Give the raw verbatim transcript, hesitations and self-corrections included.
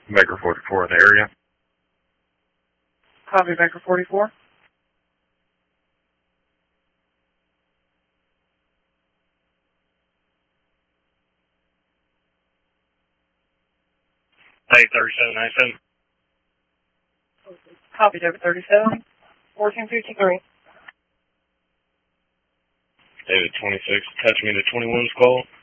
Baker forty-four in the area. Copy, Baker forty-four. Hey, thirty-seven ninety-seven. Copy, David thirty-seven. fourteen fifty-three. David twenty-six, touch me to twenty-one's call.